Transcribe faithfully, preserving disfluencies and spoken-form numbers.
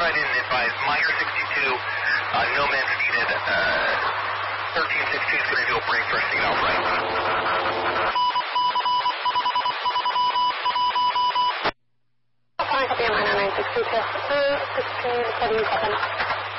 right in and advise Meyer sixty-two, uh, no meds needed. Uh, thirteen sixty-two is going to do a break for signal right. nine sixty-two, sixteen seventy-seven.